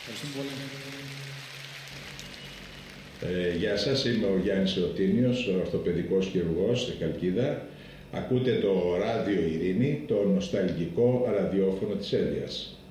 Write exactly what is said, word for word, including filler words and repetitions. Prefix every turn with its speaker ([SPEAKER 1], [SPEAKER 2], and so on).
[SPEAKER 1] Ευχαριστούμε πολύ.
[SPEAKER 2] Ε, γεια σας, είμαι ο Γιάννης Εωτίνιος, ο ορθοπαιδικός χειρουργός στη Χαλκίδα. Ακούτε το Ράδιο Ειρήνη, το νοσταλγικό ραδιόφωνο της Έλιας.